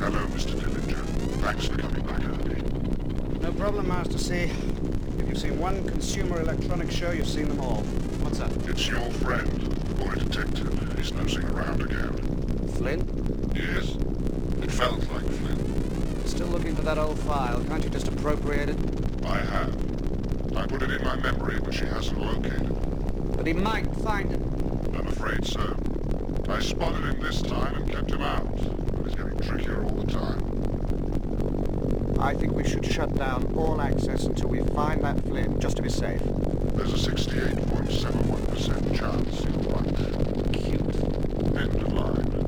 Hello, Mr. Dillinger. Thanks for coming back early. No problem, Master C. If you've seen one consumer electronics show, you've seen them all. What's up? It's your friend, the boy detective. He's nosing around again. Flynn? Yes? It felt like Flynn. Still looking for that old file. Can't you just appropriate it? I have. I put it in my memory, but she hasn't located it. But he might find it. I'm afraid so. I spotted him this time and kept him out. But he's getting trickier all the time. I think we should shut down all access until we find that Flynn, just to be safe. There's a 68.71% chance he'll find it. Cute. End of line.